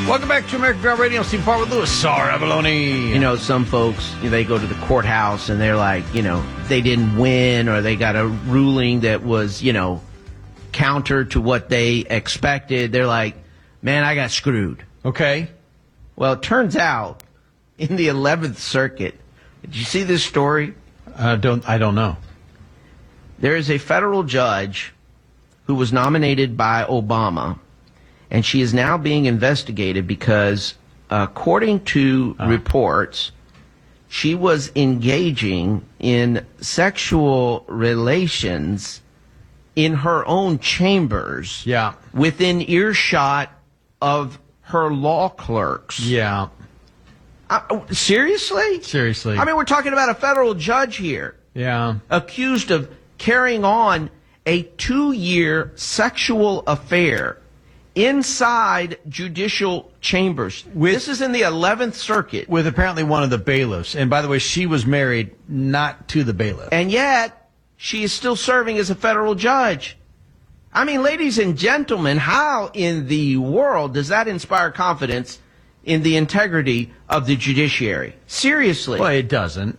Welcome back to American Girl Radio. Steve Parr with Louis Avalone. You know, some folks, they go to the courthouse and they're like, they didn't win or they got a ruling that was, counter to what they expected. They're like, man, I got screwed. Okay. Well, it turns out in the 11th Circuit, did you see this story? I don't know. There is a federal judge who was nominated by Obama, and she is now being investigated because, according to reports, she was engaging in sexual relations in her own chambers within earshot of her law clerks. Yeah. Seriously? Seriously. I mean, we're talking about a federal judge here. Yeah. Accused of carrying on a 2-year sexual affair inside judicial chambers. This is in the 11th Circuit. With apparently one of the bailiffs. And by the way, she was married not to the bailiff. And yet, she is still serving as a federal judge. I mean, ladies and gentlemen, how in the world does that inspire confidence in the integrity of the judiciary? Seriously. Well, it doesn't.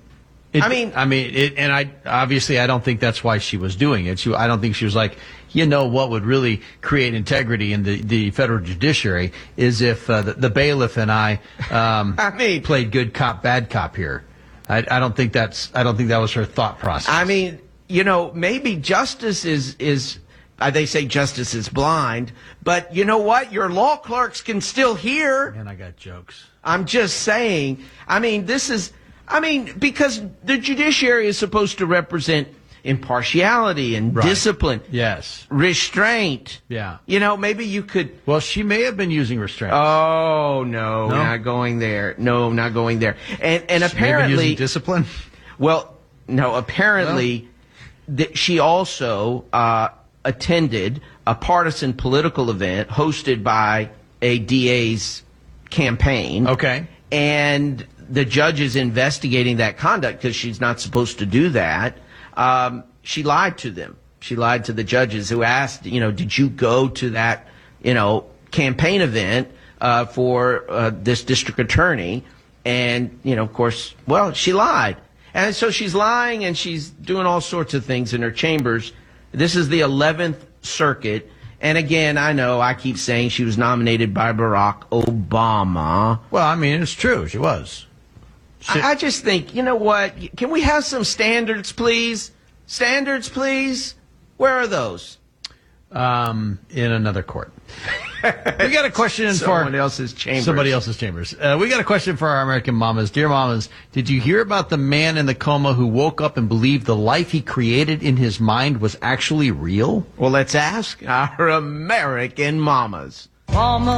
I don't think that's why she was doing it. I don't think she was like, what would really create integrity in the federal judiciary is if the bailiff and I played good cop, bad cop here. I don't think that was her thought process. I mean, maybe justice is they say justice is blind, but you know what? Your law clerks can still hear. And I got jokes. I'm just saying. Because the judiciary is supposed to represent impartiality and discipline. Yes. Restraint. Yeah. Maybe you could. Well, she may have been using restraint. Oh, no, not going there. No, not going there. And apparently. Maybe using discipline? Well, no, apparently she also attended a partisan political event hosted by a DA's campaign. Okay. And the judge is investigating that conduct because she's not supposed to do that. She lied to them. She lied to the judges who asked, did you go to that, campaign event for this district attorney? And, of course, she lied. And so she's lying and she's doing all sorts of things in her chambers. This is the 11th Circuit. And again, I know I keep saying she was nominated by Barack Obama. Well, I mean, it's true. She was. I just think, you know what? Can we have some standards, please? Standards, please? Where are those? In another court. We got a question for somebody else's chambers. Somebody else's chambers. We got a question for our American mamas. Dear mamas, did you hear about the man in the coma who woke up and believed the life he created in his mind was actually real? Well, let's ask our American mamas. Mama.